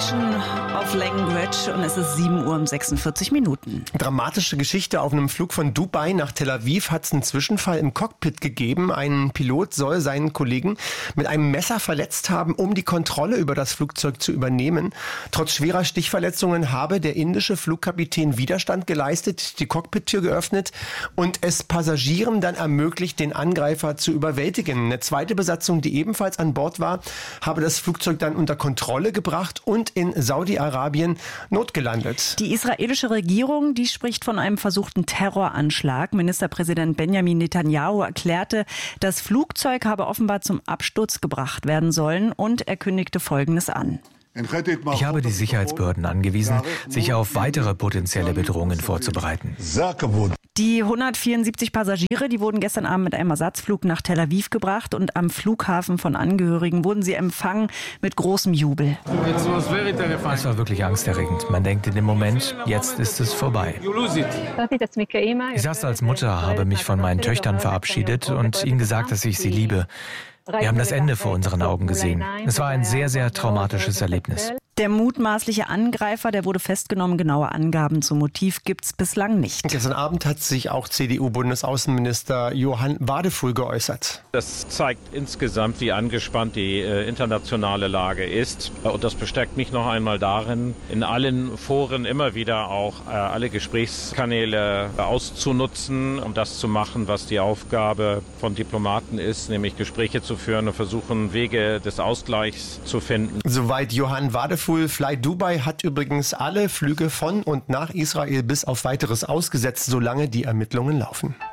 Nation of Language und es ist 7:46 Uhr. Dramatische Geschichte. Auf einem Flug von Dubai nach Tel Aviv hat es einen Zwischenfall im Cockpit gegeben. Ein Pilot soll seinen Kollegen mit einem Messer verletzt haben, um die Kontrolle über das Flugzeug zu übernehmen. Trotz schwerer Stichverletzungen habe der indische Flugkapitän Widerstand geleistet, die Cockpittür geöffnet und es Passagieren dann ermöglicht, den Angreifer zu überwältigen. Eine zweite Besatzung, die ebenfalls an Bord war, habe das Flugzeug dann unter Kontrolle gebracht und in Saudi-Arabien notgelandet. Die israelische Regierung, die spricht von einem versuchten Terroranschlag. Ministerpräsident Benjamin Netanyahu erklärte, das Flugzeug habe offenbar zum Absturz gebracht werden sollen und er kündigte Folgendes an. Ich habe die Sicherheitsbehörden angewiesen, sich auf weitere potenzielle Bedrohungen vorzubereiten. Die 174 Passagiere, die wurden gestern Abend mit einem Ersatzflug nach Tel Aviv gebracht und am Flughafen von Angehörigen wurden sie empfangen mit großem Jubel. Es war wirklich angsterregend. Man denkt in dem Moment, jetzt ist es vorbei. Ich saß als Mutter, habe mich von meinen Töchtern verabschiedet und ihnen gesagt, dass ich sie liebe. Wir haben das Ende vor unseren Augen gesehen. Es war ein sehr, sehr traumatisches Erlebnis. Der mutmaßliche Angreifer, der wurde festgenommen. Genaue Angaben zum Motiv gibt es bislang nicht. Gestern Abend hat sich auch CDU-Bundesaußenminister Johann Wadefuhl geäußert. Das zeigt insgesamt, wie angespannt die internationale Lage ist. Und das bestärkt mich noch einmal darin, in allen Foren immer wieder auch alle Gesprächskanäle auszunutzen, um das zu machen, was die Aufgabe von Diplomaten ist, nämlich Gespräche zu führen und versuchen, Wege des Ausgleichs zu finden. Soweit Johann Wadefuhl. Fly Dubai hat übrigens alle Flüge von und nach Israel bis auf Weiteres ausgesetzt, solange die Ermittlungen laufen.